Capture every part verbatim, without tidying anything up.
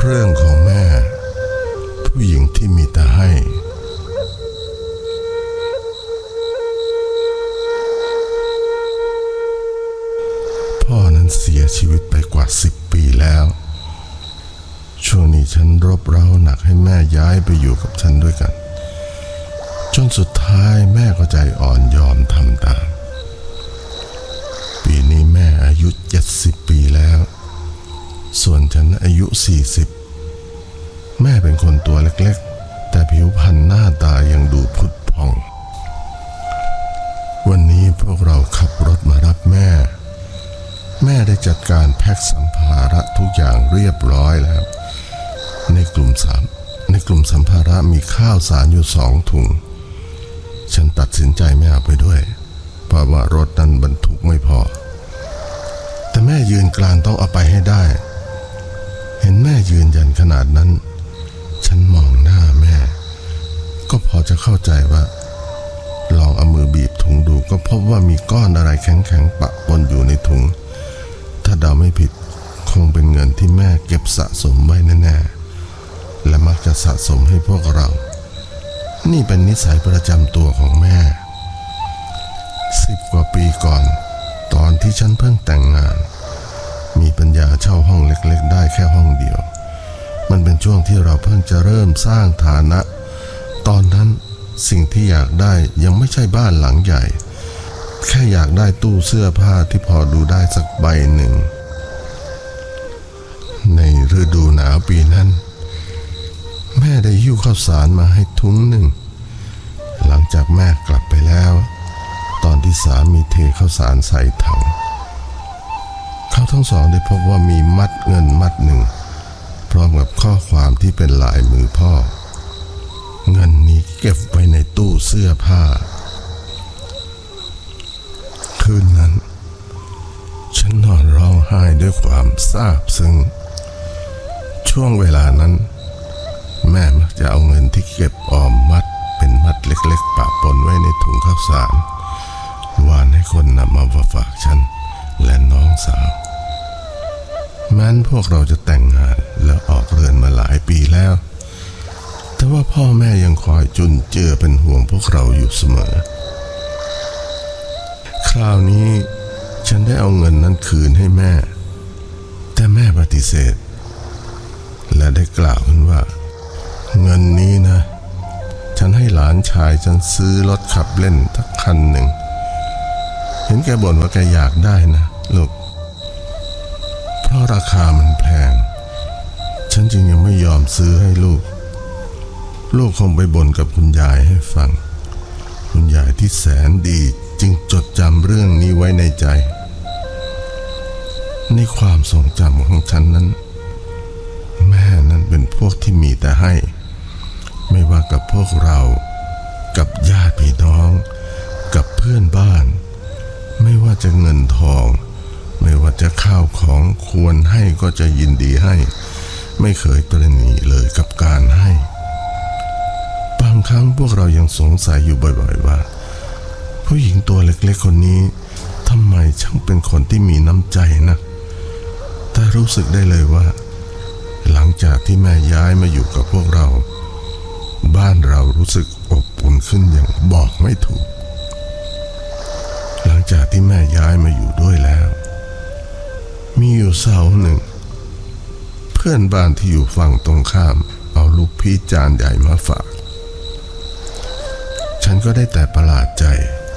เรื่องของแม่ผู้หญิงที่มีแต่ให้พ่อนั้นเสียชีวิตไปกว่าสิบปีแล้วช่วงนี้ฉันรบเร้าหนักให้แม่ย้ายไปอยู่กับฉันด้วยกันจนสุดท้ายแม่ก็ใจอ่อนยอมทำตามปีนี้แม่อายุเจ็ดสิบปีแล้วส่วนฉันอายุสี่สิบแม่เป็นคนตัวเล็กๆแต่ผิวพรรณหน้าตายังดูผุดผ่องวันนี้พวกเราขับรถมารับแม่แม่ได้จัดการแพ็คสัมภาระทุกอย่างเรียบร้อยแล้วในกลุ่มสามในกลุ่มสัมภาระมีข้าวสารอยู่สองถุงฉันตัดสินใจไม่เอาไปด้วยเพราะว่ารถนั้นบรรทุกไม่พอแต่แม่ยืนกรานต้องเอาไปให้ได้เห็นแม่ยืนยันขนาดนั้นฉันมองหน้าแม่ก็พอจะเข้าใจว่าลองเอามือบีบถุงดูก็พบว่ามีก้อนอะไรแข็งๆปะปนอยู่ในถุงถ้าเดาไม่ผิดคงเป็นเงินที่แม่เก็บสะสมไว้แน่ๆและมักจะสะสมให้พวกเรานี่เป็นนิสัยประจำตัวของแม่สิบกว่าปีก่อนตอนที่ฉันเพิ่งแต่งงานมีปัญญาเช่าห้องเล็กๆได้แค่ห้องเดียวมันเป็นช่วงที่เราเพิ่งจะเริ่มสร้างฐานะตอนนั้นสิ่งที่อยากได้ยังไม่ใช่บ้านหลังใหญ่แค่อยากได้ตู้เสื้อผ้าที่พอดูได้สักใบหนึ่งในฤดูหนาวปีนั้นแม่ได้หิ้วข้าวสารมาให้ถุงหนึ่งหลังจากแม่กลับไปแล้วตอนที่สามีเทข้าวสารใส่ถังเขาทั้งสองได้พบว่ามีมัดเงินมัดหนึ่งพร้อมกับข้อความที่เป็นลายมือพ่อเงินนี้เก็บไว้ในตู้เสื้อผ้าคืนนั้นฉันนอนร้องไห้ด้วยความซาบซึ้งช่วงเวลานั้นแม่มักจะเอาเงินที่เก็บออมมัดเป็นมัดเล็กๆปะปนไว้ในถุงข้าวสารวานให้คนนำมาฝากฉันและน้องสาวแม้นพวกเราจะแต่งงานแล้วออกเรือนมาหลายปีแล้วแต่ว่าพ่อแม่ยังคอยจุนเจือเป็นห่วงพวกเราอยู่เสมอคราวนี้ฉันได้เอาเงินนั้นคืนให้แม่แต่แม่ปฏิเสธและได้กล่าวขึ้นว่าเงินนี้นะฉันให้หลานชายฉันซื้อรถขับเล่นทักคันหนึ่งเห็นแกบ่นว่าแกอยากได้นะลูกเพราะราคามันแพงฉันจึงยังไม่ยอมซื้อให้ลูกลูกคงไปบ่นกับคุณยายให้ฟังคุณยายที่แสนดีจึงจดจำเรื่องนี้ไว้ในใจในความทรงจำของฉันนั้นแม่นั้นเป็นพวกที่มีแต่ให้ไม่ว่ากับพวกเรากับญาติพี่น้องกับเพื่อนบ้านไม่ว่าจะเงินทองไม่ว่าจะข้าวของควรให้ก็จะยินดีให้ไม่เคยตระหนี่เลยกับการให้บางครั้งพวกเรายังสงสัยอยู่บ่อยๆว่าผู้หญิงตัวเล็กๆคนนี้ทำไมช่างเป็นคนที่มีน้ำใจนะแต่รู้สึกได้เลยว่าหลังจากที่แม่ย้ายมาอยู่กับพวกเราบ้านเรารู้สึกอบอุ่นขึ้นอย่างบอกไม่ถูกหลังจากที่แม่ย้ายมาอยู่ด้วยแล้วมีอยู่เสาร์หนึ่งเพื่อนบ้านที่อยู่ฝั่งตรงข้ามเอาลูกพีชจานใหญ่มาฝากฉันก็ได้แต่ประหลาดใจ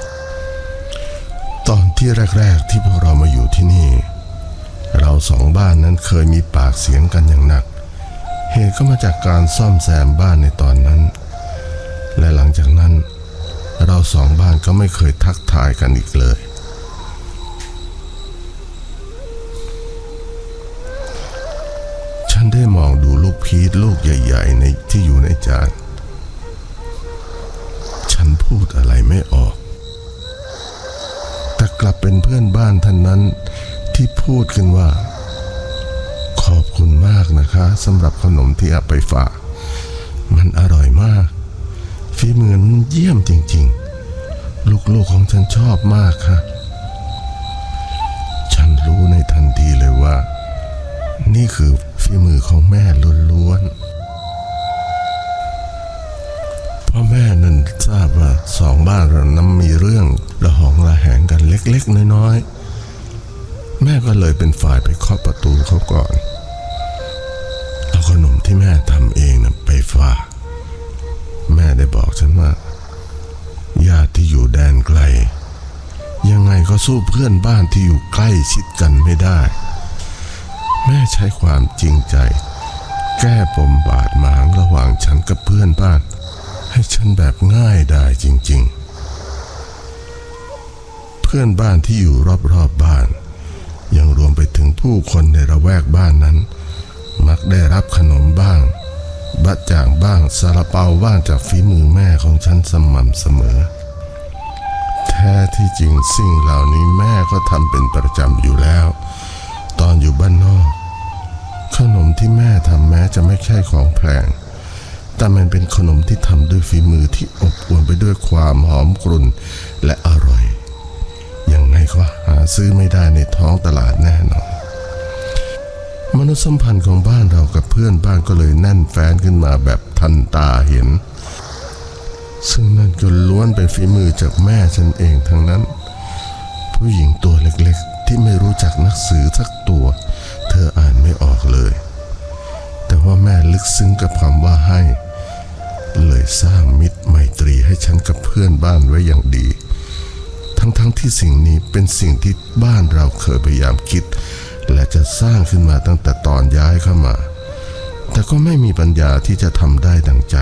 ตอนที่แรกๆที่พวกเรามาอยู่ที่นี่เราสองบ้านนั้นเคยมีปากเสียงกันอย่างหนักเหตุก็มาจากการซ่อมแซมบ้านในตอนนั้นและหลังจากนั้นเราสองบ้านก็ไม่เคยทักทายกันอีกเลยฉันได้มองดูลูกพีชลูกใหญ่ๆในที่อยู่ในจานฉันพูดอะไรไม่ออกแต่กลับเป็นเพื่อนบ้านท่านนั้นที่พูดขึ้นว่าขอบคุณมากนะคะสำหรับขนมที่เอาไปฝากมันอร่อยมากฝีมือมันเยี่ยมจริงๆลูกๆของฉันชอบมากค่ะฉันรู้ในทันทีเลยว่านี่คือฝีมือของแม่ล้วนๆพ่อแม่นั้นทราบว่าสองบ้านเรานั้นมีเรื่องระหองระแหงกันเล็กๆน้อยๆแม่ก็เลยเป็นฝ่ายไปเคาะประตูเขาก่อนเอาขนมที่แม่ทำเองนะไปฝากแม่ได้บอกฉันว่าญาติที่อยู่แดนไกลยังไงก็สู้เพื่อนบ้านที่อยู่ใกล้ชิดกันไม่ได้แม่ใช้ความจริงใจแก้ปมบาดหมางระหว่างฉันกับเพื่อนบ้านให้ฉันแบบง่ายได้จริงๆเพื่อนบ้านที่อยู่รอบๆบ้านยังรวมไปถึงผู้คนในระแวกบ้านนั้นมักได้รับขนมบ้างบะจ่างบ้างซาลาเปาบ้างจากฝีมือแม่ของฉันสม่ำเสมอแท้ที่จริงสิ่งเหล่านี้แม่ก็ทำเป็นประจำอยู่แล้วตอนอยู่บ้านนอกขนมที่แม่ทำแม้จะไม่ใช่ของแพงแต่มันเป็นขนมที่ทำด้วยฝีมือที่อบอวลไปด้วยความหอมกรุ่นและอร่อยยังไงก็หาซื้อไม่ได้ในท้องตลาดแน่นอนมนุษยสัมพันธ์ของบ้านเรากับเพื่อนบ้านก็เลยแน่นแฟ้นขึ้นมาแบบทันตาเห็นซึ่งนั่นก็ล้วนเป็นฝีมือจากแม่ฉันเองทั้งนั้นผู้หญิงตัวเล็กๆที่ไม่รู้จักหนังสือสักตัวเธออ่านไม่ออกเลยแต่ว่าแม่ลึกซึ้งกับคำว่าให้เลยสร้างมิตรไมตรีให้ฉันกับเพื่อนบ้านไว้อย่างดีทั้งๆ ท, ที่สิ่งนี้เป็นสิ่งที่บ้านเราเคยพยายามคิดและจะสร้างขึ้นมาตั้งแต่ตอนย้ายเข้ามาแต่ก็ไม่มีปัญญาที่จะทำได้ดังใจ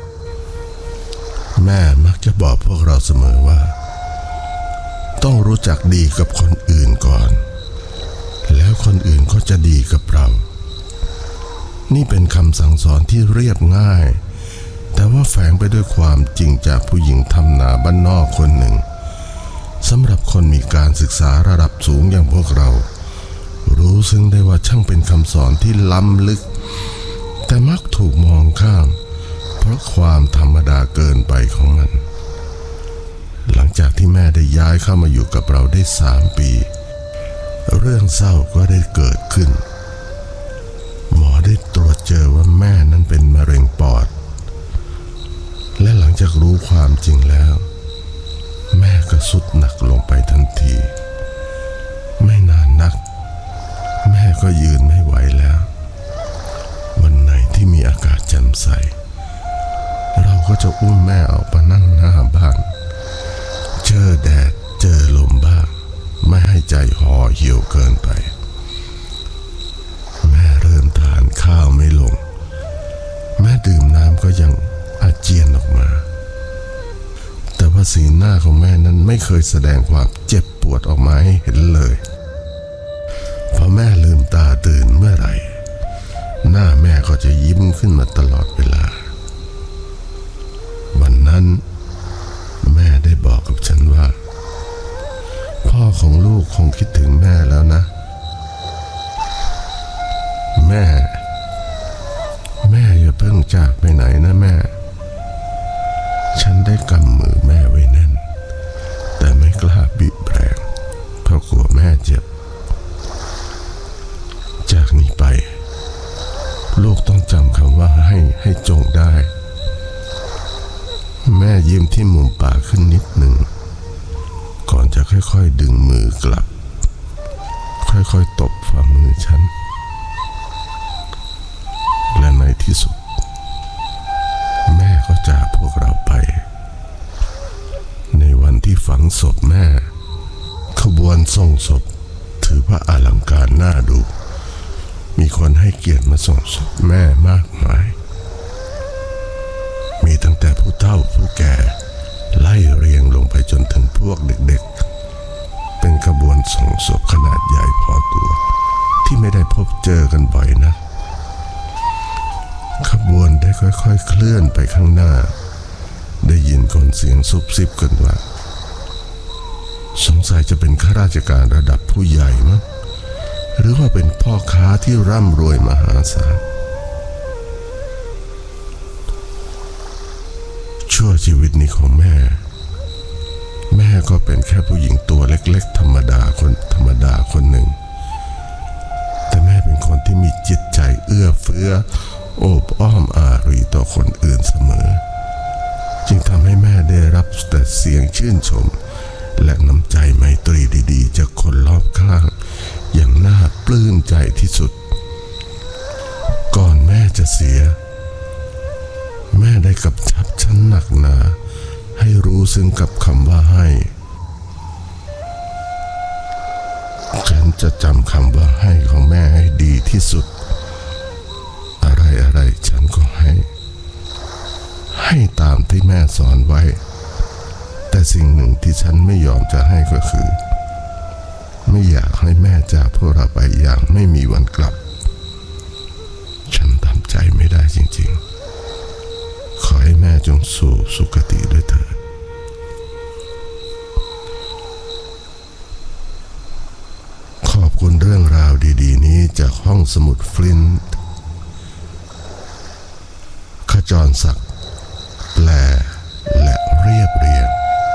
แม่มักจะบอกพวกเราเสมอว่าต้องรู้จักดีกับคนอื่นก่อนแล้วคนอื่นก็จะดีกับเรานี่เป็นคำสั่งสอนที่เรียบง่ายแต่ว่าแฝงไปด้วยความจริงจากผู้หญิงทำนาบ้านนอกคนหนึ่งสำหรับคนมีการศึกษาระดับสูงอย่างพวกเรารู้ซึ้งได้ว่าช่างเป็นคำสอนที่ล้ำลึกแต่มักถูกมองข้ามเพราะความธรรมดาเกินไปของมันหลังจากที่แม่ได้ย้ายเข้ามาอยู่กับเราได้สามปีเรื่องเศร้าก็ได้เกิดขึ้นหมอได้ตรวจเจอว่าแม่นั้นเป็นมะเร็งปอดและหลังจากรู้ความจริงแล้วแม่ก็ทรุดหนักลงไปทันทีไม่นานนักแม่ก็ยืนไม่ไหวแล้ววันไหนที่มีอากาศแจ่มใสเราก็จะอุ้มแม่ออกมานั่งหน้าบ้านเจอแดดเจอลมบ้างไม่ให้ใจห่อเหี่ยวเกินไปแม่เริ่มทานข้าวไม่ลงแม่ดื่มน้ำก็ยังอาเจียนออกมาแต่ว่าสีหน้าของแม่นั้นไม่เคยแสดงความเจ็บปวดออกมาให้เห็นเลยพอแม่ลืมตาตื่นเมื่อไหร่หน้าแม่ก็จะยิ้มขึ้นมาตลอดเวลาวันนั้นแม่ได้บอกกับฉันว่าพ่อของลูกคงคิดถึงแม่แล้วนะแม่แม่อย่าเพิ่งจากไปไหนนะแม่ฉันได้กำมือแม่ไว้แน่นแต่ไม่กล้าบิดแรงเพราะกลัวแม่เจ็บจากนี้ไปลูกต้องจำคำว่าให้ให้จงได้แม่ยิ้มที่มุมปากขึ้นนิดหนึ่งก่อนจะค่อยๆดึงมือกลับค่อยๆตบฝ่ามือฉันและในที่สุดแม่ก็จากพวกเราไปในวันที่ฝังศพแม่ขบวนส่งศพถือว่าอลังการน่าดูมีคนให้เกียรติมาส่งศพแม่มากมายมีตั้งแต่ผู้เฒ่าผู้แก่ไล่เรียงลงไปจนถึงพวกเด็กๆเป็นขบวนส่งศพขนาดใหญ่พอตัวที่ไม่ได้พบเจอกันบ่อยนะขบวนได้ค่อยๆเคลื่อนไปข้างหน้าได้ยินคนเสียงซุบซิบกันว่าสงสัยจะเป็นข้าราชการระดับผู้ใหญ่มั้งหรือว่าเป็นพ่อค้าที่ร่ำรวยมหาศาลชั่วชีวิตนี้ของแม่แม่ก็เป็นแค่ผู้หญิงตัวเล็กๆธรรมดาคนธรรมดาคนหนึ่งแต่แม่เป็นคนที่มีจิตใจเอื้ออโอบอ้อมอารีต่อคนอื่นเสมอจึงทำให้แม่ได้รับแต่เสียงชื่นชมและน้ำใจไมตรีดีๆจากคนรอบข้างอย่างน่าปลื้มใจที่สุดก่อนแม่จะเสียแม่ได้กำชับฉันหนักหนาให้รู้ซึ้งกับคำว่าให้ฉันจะจำคำว่าให้ของแม่ให้ดีที่สุดอะไรอะไรฉันก็ให้ให้ตามที่แม่สอนไว้แต่สิ่งหนึ่งที่ฉันไม่ยอมจะให้ก็คือไม่อยากให้แม่จากพวกเราไปอย่างไม่มีวันกลับฉันทำใจไม่ได้จริงๆขอให้แม่จงสู่สุคติด้วยเถิดขอบคุณเรื่องราวดีๆนี้จากห้องสมุดฟลินต์ขจรศักดิ์แปล